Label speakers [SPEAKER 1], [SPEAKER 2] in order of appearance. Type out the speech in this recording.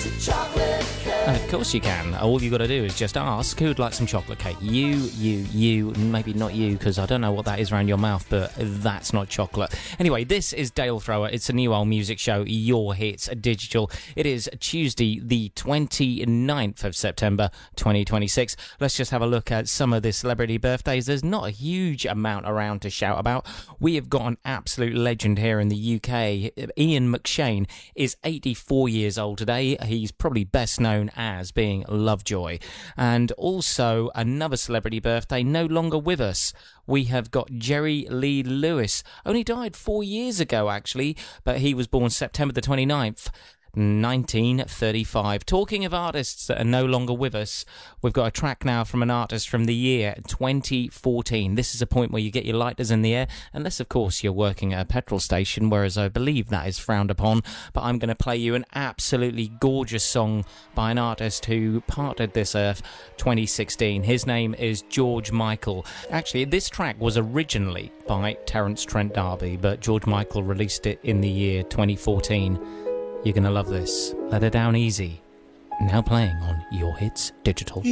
[SPEAKER 1] Of course you can. All you got to do is just ask who'd like some chocolate cake. You, maybe not you, because I don't know what that is around your mouth, but that's not chocolate. Anyway, this is Dale Thrower. It's a new old music show, Your Hits Digital. It is Tuesday, the 29th of September, 2026. Let's just have a look at some of the celebrity birthdays. There's not a huge amount around to shout about. We have got an absolute legend here in the UK. Ian McShane is 84 years old today. He's probably best known as being Lovejoy. And also another celebrity birthday no longer with us. We have got Jerry Lee Lewis. Only died 4 years ago, actually, but he was born September the 29th. 1935. Talking of artists that are no longer with us, we've got a track now from an artist from the year 2014. This is a point where you get your lighters in the air, unless of course you're working at a petrol station, whereas I believe that is frowned upon. But I'm going to play you an absolutely gorgeous song by an artist who parted this earth 2016. His name is George Michael. Actually, this track was originally by Terence Trent D'Arby, but George Michael released it in the year 2014. You're going to love this. Let Her Down Easy. Now playing on Your Hits Digital.